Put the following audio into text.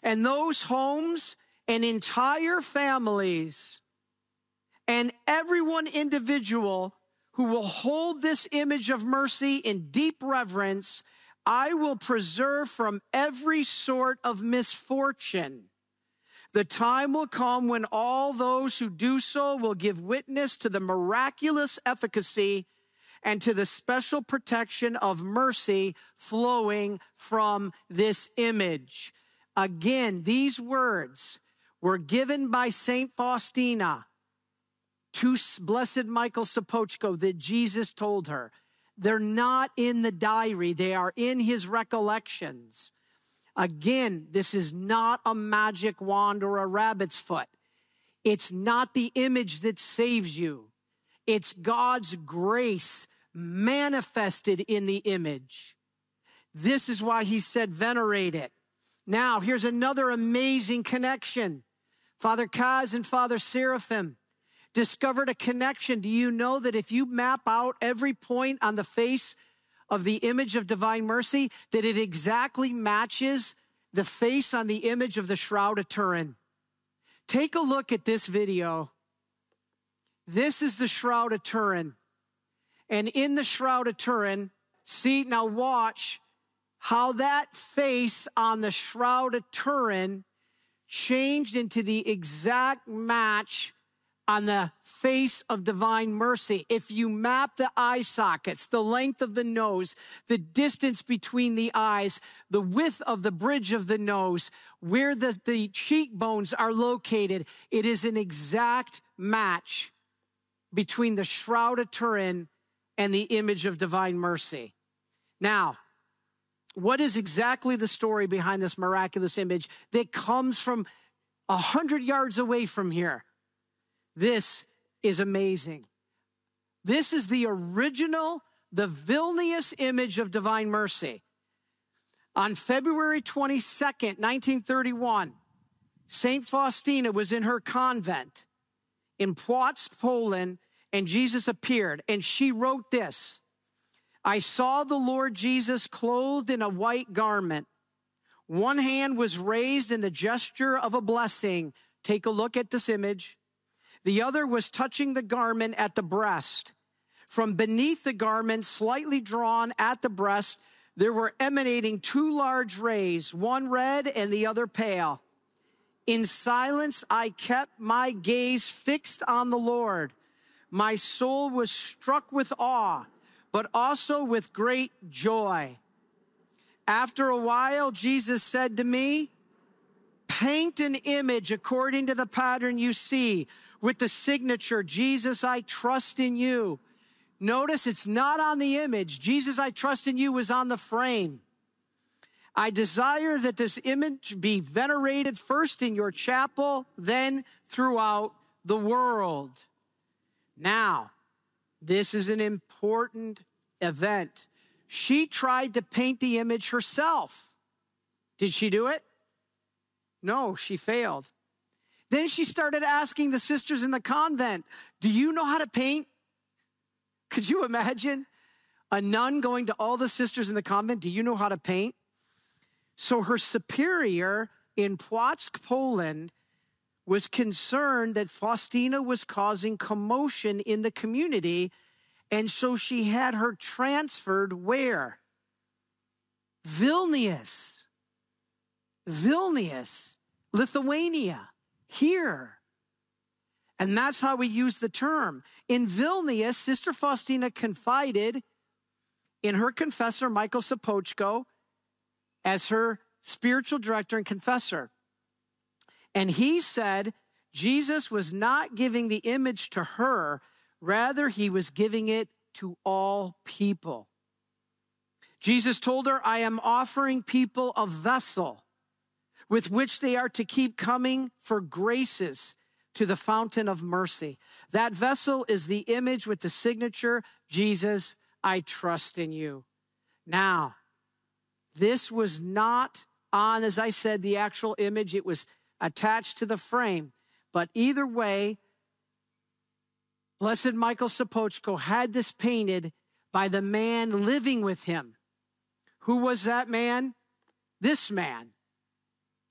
And those homes and entire families and everyone individual who will hold this image of mercy in deep reverence, I will preserve from every sort of misfortune. The time will come when all those who do so will give witness to the miraculous efficacy and to the special protection of mercy flowing from this image. Again, these words were given by Saint Faustina to Blessed Michael Sopoćko that Jesus told her. They're not in the diary. They are in his recollections. Again, this is not a magic wand or a rabbit's foot. It's not the image that saves you. It's God's grace manifested in the image. This is why he said, venerate it. Now, here's another amazing connection. Father Kaz and Father Seraphim discovered a connection. Do you know that if you map out every point on the face of the image of divine mercy, that it exactly matches the face on the image of the Shroud of Turin? Take a look at this video. This is the Shroud of Turin. And in the Shroud of Turin, see, now watch how that face on the Shroud of Turin changed into the exact match on the face of divine mercy. If you map the eye sockets, the length of the nose, the distance between the eyes, the width of the bridge of the nose, where the cheekbones are located, it is an exact match between the Shroud of Turin and the image of divine mercy. Now, what is exactly the story behind this miraculous image that comes from 100 yards away from here? This is amazing. This is the original, the Vilnius image of divine mercy. On February 22nd, 1931, Saint Faustina was in her convent in Płock, Poland, and Jesus appeared, and she wrote this: I saw the Lord Jesus clothed in a white garment. One hand was raised in the gesture of a blessing. Take a look at this image. The other was touching the garment at the breast. From beneath the garment, slightly drawn at the breast, there were emanating two large rays, one red and the other pale. In silence, I kept my gaze fixed on the Lord. My soul was struck with awe, but also with great joy. After a while, Jesus said to me, paint an image according to the pattern you see, with the signature, Jesus, I trust in you. Notice it's not on the image. Jesus, I trust in you was on the frame. I desire that this image be venerated first in your chapel, then throughout the world. Now, this is an important event. She tried to paint the image herself. Did she do it? No, she failed. Then she started asking the sisters in the convent, do you know how to paint? Could you imagine a nun going to all the sisters in the convent, do you know how to paint? So her superior in Płock, Poland, was concerned that Faustina was causing commotion in the community, and so she had her transferred where? Vilnius, Lithuania, here. And that's how we use the term. In Vilnius, Sister Faustina confided in her confessor, Michael Sopoćko, as her spiritual director and confessor. And he said Jesus was not giving the image to her, rather he was giving it to all people. Jesus told her, I am offering people a vessel with which they are to keep coming for graces to the fountain of mercy. That vessel is the image with the signature, Jesus, I trust in you. Now, this was not on, as I said, the actual image. It was attached to the frame. But either way, Blessed Michael Sopoćko had this painted by the man living with him. Who was that man? This man.